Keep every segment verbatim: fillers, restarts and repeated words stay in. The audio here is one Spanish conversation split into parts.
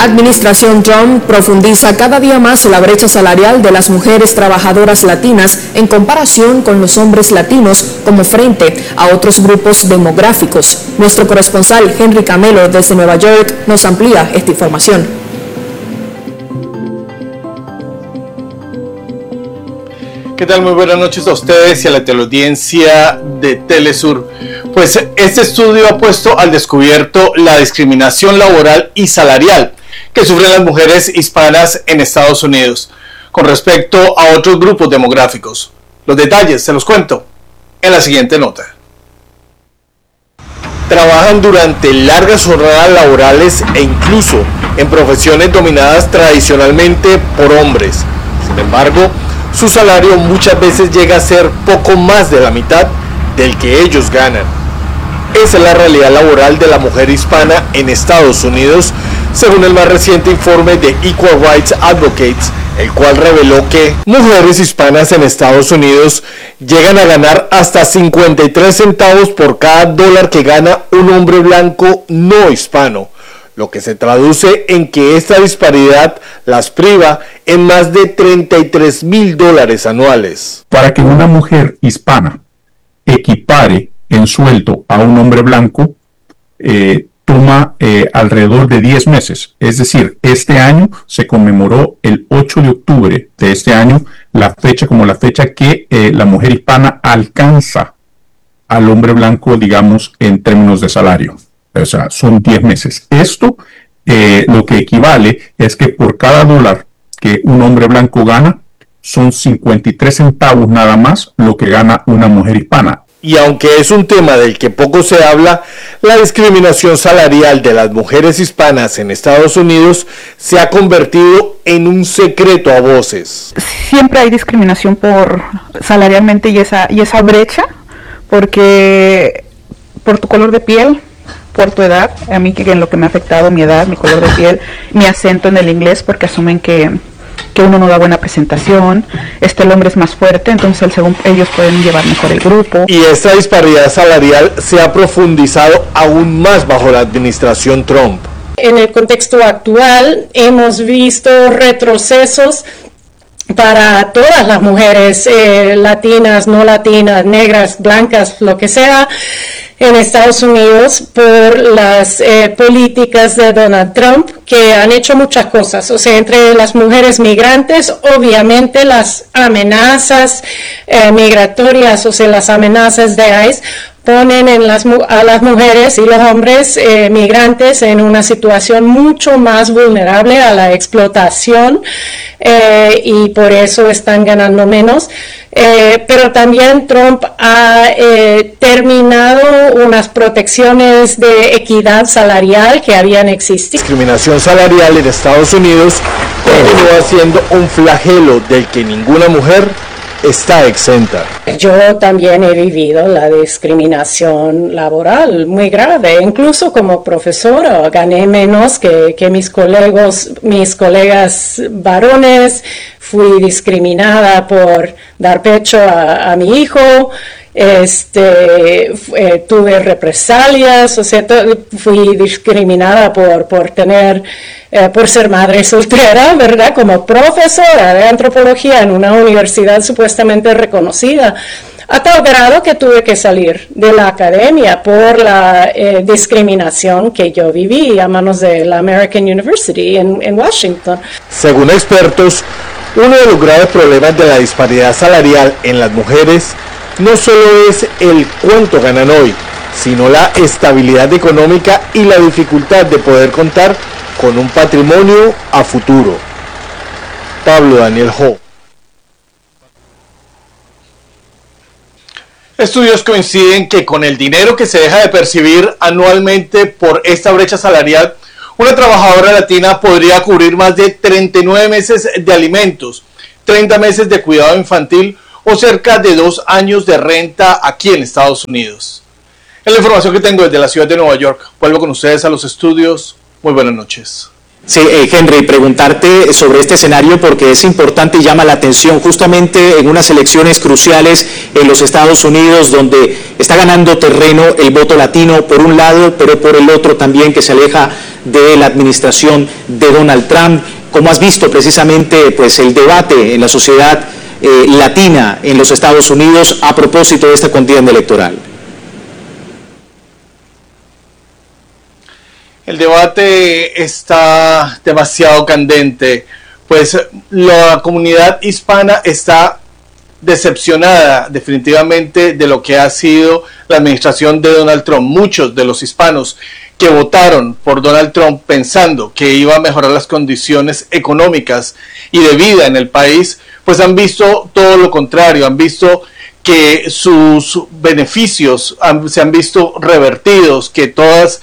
Administración Trump profundiza cada día más la brecha salarial de las mujeres trabajadoras latinas en comparación con los hombres latinos como frente a otros grupos demográficos. Nuestro corresponsal Henry Camelo desde Nueva York nos amplía esta información. ¿Qué tal? Muy buenas noches a ustedes y a la teleaudiencia de Telesur. Pues este estudio ha puesto al descubierto la discriminación laboral y salarial que sufren las mujeres hispanas en Estados Unidos con respecto a otros grupos demográficos. Los detalles se los cuento en la siguiente nota. Trabajan durante largas jornadas laborales e incluso en profesiones dominadas tradicionalmente por hombres. Sin embargo, su salario muchas veces llega a ser poco más de la mitad del que ellos ganan. Esa es la realidad laboral de la mujer hispana en Estados Unidos, según el más reciente informe de Equal Rights Advocates, el cual reveló que mujeres hispanas en Estados Unidos llegan a ganar hasta cincuenta y tres centavos por cada dólar que gana un hombre blanco no hispano, lo que se traduce en que esta disparidad las priva en más de treinta y tres mil dólares anuales. Para que una mujer hispana equipare en sueldo a un hombre blanco, eh, toma eh, alrededor de diez meses. Es decir, este año se conmemoró el ocho de octubre de este año, la fecha como la fecha que eh, la mujer hispana alcanza al hombre blanco, digamos, en términos de salario. O sea, son diez meses. Esto eh, lo que equivale es que por cada dólar que un hombre blanco gana, son cincuenta y tres centavos nada más lo que gana una mujer hispana. Y aunque es un tema del que poco se habla, la discriminación salarial de las mujeres hispanas en Estados Unidos se ha convertido en un secreto a voces. Siempre hay discriminación por salarialmente y esa, y esa brecha, porque por tu color de piel, por tu edad, a mí que en lo que me ha afectado mi edad, mi color de piel, mi acento en el inglés, porque asumen que que uno no da buena presentación, este el hombre es más fuerte, entonces según ellos pueden llevar mejor el grupo. Y esta disparidad salarial se ha profundizado aún más bajo la administración Trump. En el contexto actual hemos visto retrocesos para todas las mujeres eh, latinas, no latinas, negras, blancas, lo que sea, en Estados Unidos por las eh, políticas de Donald Trump, que han hecho muchas cosas. O sea, entre las mujeres migrantes, obviamente las amenazas eh, migratorias, o sea, las amenazas de ICE, ponen en las, a las mujeres y los hombres eh, migrantes en una situación mucho más vulnerable a la explotación eh, y por eso están ganando menos. Eh, pero también Trump ha eh, terminado unas protecciones de equidad salarial que habían existido. La discriminación salarial en Estados Unidos continúa siendo un flagelo del que ninguna mujer está exenta. Yo también he vivido la discriminación laboral muy grave, incluso como profesora gané menos que, que mis colegas, mis colegas varones, fui discriminada por dar pecho a, a mi hijo, este, eh, tuve represalias, o sea, fui discriminada por, por tener, eh, por ser madre soltera, ¿verdad? Como profesora de antropología en una universidad supuestamente reconocida, a tal grado que tuve que salir de la academia por la eh, discriminación que yo viví a manos de la American University en, en Washington. Según expertos, uno de los graves problemas de la disparidad salarial en las mujeres no solo es el cuánto ganan hoy, sino la estabilidad económica y la dificultad de poder contar con un patrimonio a futuro. Pablo Daniel Ho. Estudios coinciden que con el dinero que se deja de percibir anualmente por esta brecha salarial, una trabajadora latina podría cubrir más de treinta y nueve meses de alimentos, treinta meses de cuidado infantil o cerca de dos años de renta aquí en Estados Unidos. Es la información que tengo desde la ciudad de Nueva York. Vuelvo con ustedes a los estudios. Muy buenas noches. Sí, eh, Henry, preguntarte sobre este escenario porque es importante y llama la atención justamente en unas elecciones cruciales en los Estados Unidos donde está ganando terreno el voto latino por un lado, pero por el otro también que se aleja de la administración de Donald Trump. ¿Cómo has visto precisamente pues, el debate en la sociedad eh, latina en los Estados Unidos a propósito de esta contienda electoral? El debate está demasiado candente, pues la comunidad hispana está decepcionada definitivamente de lo que ha sido la administración de Donald Trump. Muchos de los hispanos que votaron por Donald Trump pensando que iba a mejorar las condiciones económicas y de vida en el país, pues han visto todo lo contrario, han visto que sus beneficios han, se han visto revertidos, que todas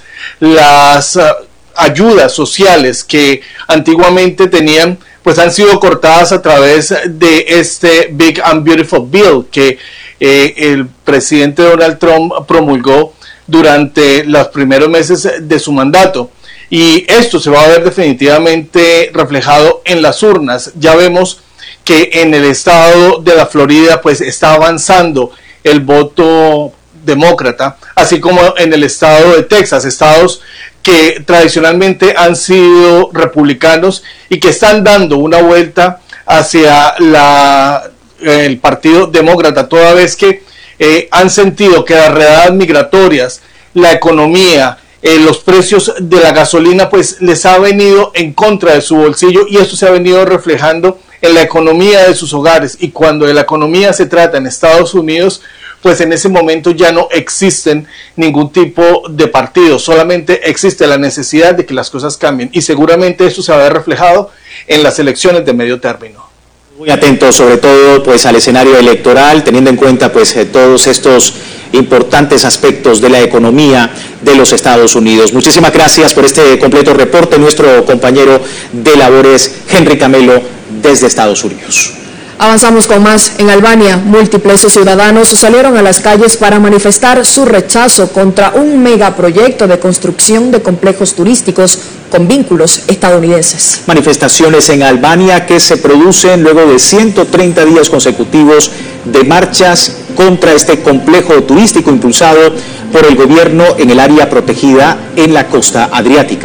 las uh, ayudas sociales que antiguamente tenían, pues han sido cortadas a través de este Big and Beautiful Bill que eh, el presidente Donald Trump promulgó durante los primeros meses de su mandato. Y esto se va a ver definitivamente reflejado en las urnas. Ya vemos que en el estado de la Florida pues está avanzando el voto demócrata, así como en el estado de Texas, estados que tradicionalmente han sido republicanos y que están dando una vuelta hacia la, el partido demócrata, toda vez que eh, han sentido que las redadas migratorias, la economía, eh, los precios de la gasolina pues les ha venido en contra de su bolsillo, y esto se ha venido reflejando en la economía de sus hogares. Y cuando de la economía se trata en Estados Unidos, pues en ese momento ya no existen ningún tipo de partido, solamente existe la necesidad de que las cosas cambien, y seguramente esto se va a ver reflejado en las elecciones de medio término. Muy atentos sobre todo pues al escenario electoral, teniendo en cuenta pues eh, todos estos importantes aspectos de la economía de los Estados Unidos. Muchísimas gracias por este completo reporte, nuestro compañero de labores Henry Camelo desde Estados Unidos. Avanzamos con más. En Albania, múltiples ciudadanos salieron a las calles para manifestar su rechazo contra un megaproyecto de construcción de complejos turísticos con vínculos estadounidenses. Manifestaciones en Albania que se producen luego de ciento treinta días consecutivos de marchas contra este complejo turístico impulsado por el gobierno en el área protegida en la costa adriática.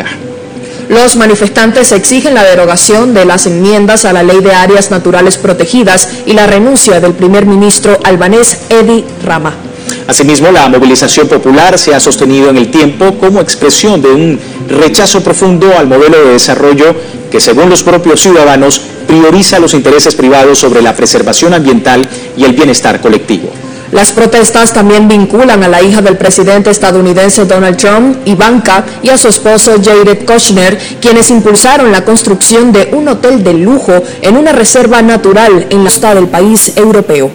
Los manifestantes exigen la derogación de las enmiendas a la Ley de Áreas Naturales Protegidas y la renuncia del primer ministro albanés Edi Rama. Asimismo, la movilización popular se ha sostenido en el tiempo como expresión de un rechazo profundo al modelo de desarrollo que, según los propios ciudadanos, prioriza los intereses privados sobre la preservación ambiental y el bienestar colectivo. Las protestas también vinculan a la hija del presidente estadounidense Donald Trump, Ivanka, y a su esposo Jared Kushner, quienes impulsaron la construcción de un hotel de lujo en una reserva natural en la costa del país europeo.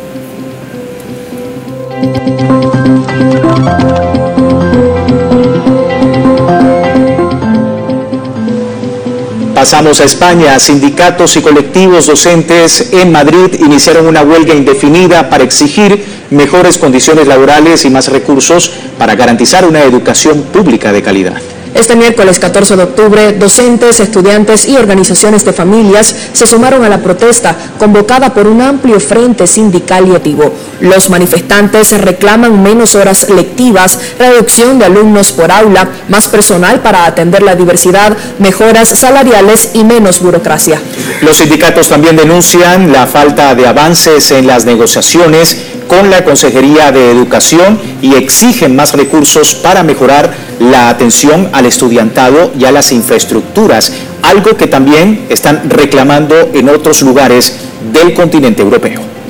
Pasamos a España. Sindicatos y colectivos docentes en Madrid iniciaron una huelga indefinida para exigir mejores condiciones laborales y más recursos para garantizar una educación pública de calidad. Este miércoles catorce de octubre, docentes, estudiantes y organizaciones de familias se sumaron a la protesta convocada por un amplio frente sindical y activo. Los manifestantes reclaman menos horas lectivas, reducción de alumnos por aula, más personal para atender la diversidad, mejoras salariales y menos burocracia. Los sindicatos también denuncian la falta de avances en las negociaciones con la Consejería de Educación y exigen más recursos para mejorar la atención al estudiantado y a las infraestructuras, algo que también están reclamando en otros lugares del continente europeo.